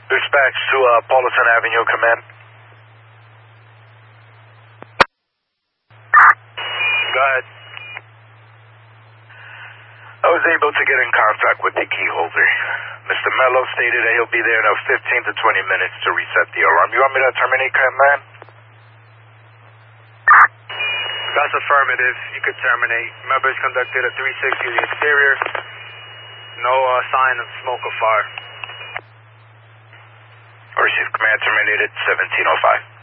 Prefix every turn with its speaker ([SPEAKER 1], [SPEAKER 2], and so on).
[SPEAKER 1] Dispatch to Paulson Avenue, command. Go ahead. I was able to get in contact with the key holder. Mr. Mello stated that he'll be there in 15 to 20 minutes to reset the alarm. You want me to terminate, command?
[SPEAKER 2] That's affirmative. You could terminate. Members conducted a 360 to the exterior. No sign of smoke or fire.
[SPEAKER 1] Received, command terminated, 1705.